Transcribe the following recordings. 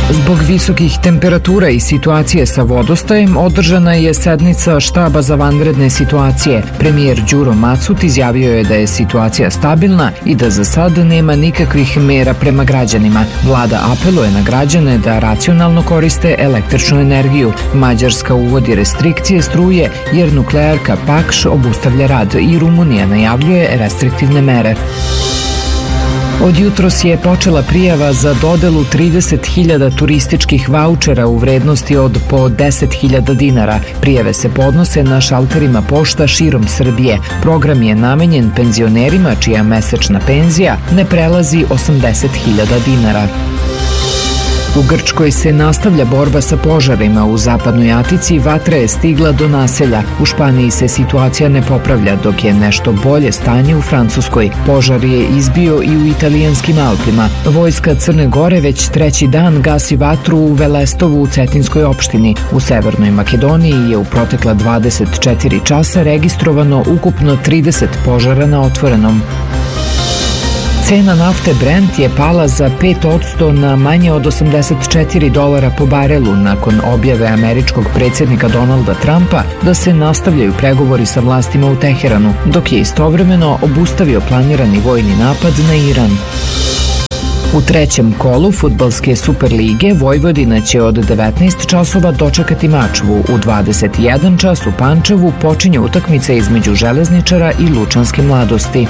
Zbog visokih temperatura i situacije sa vodostajem održana je sednica štaba za vanredne situacije. Premijer Đuro Macut izjavio je da je situacija stabilna i da za sad nema nikakvih mera prema građanima. Vlada apeluje na građane da racionalno koriste električnu energiju. Mađarska uvodi restrikcije struje jer nuklearka Pakš obustavlja rad i Rumunija najavljuje restriktivne mere. Od jutros je počela prijava za dodelu 30.000 turističkih vaučera u vrednosti od po 10.000 dinara. Prijave se podnose na šalterima pošta širom Srbije. Program je namenjen penzionerima čija mesečna penzija ne prelazi 80.000 dinara. U Grčkoj se nastavlja borba sa požarima. U zapadnoj Atici vatra je stigla do naselja. U Španiji se situacija ne popravlja, dok je nešto bolje stanje u Francuskoj. Požar je izbio i u italijanskim Alpima. Vojska Crne Gore već treći dan gasi vatru u Velestovu u Cetinskoj opštini. U Severnoj Makedoniji je u protekla 24 časa registrovano ukupno 30 požara na otvorenom. Cena nafte Brent je pala za 5% na manje od $84 po barelu nakon objave američkog predsjednika Donalda Trumpa da se nastavljaju pregovori sa vlastima u Teheranu, dok je istovremeno obustavio planirani vojni napad na Iran. U trećem kolu fudbalske Superlige Vojvodina će od 19 časova dočekati Mačvu. U 21 čas u Pančevu počinje utakmica između Železničara i Lučanske Mladosti.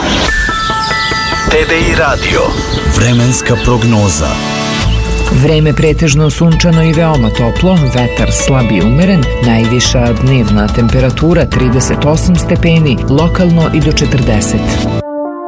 TDI Radio. Vremenska prognoza. Vreme pretežno sunčano i veoma toplo, vetar slab i umeren, najviša dnevna temperatura 38 stepeni, lokalno i do 40.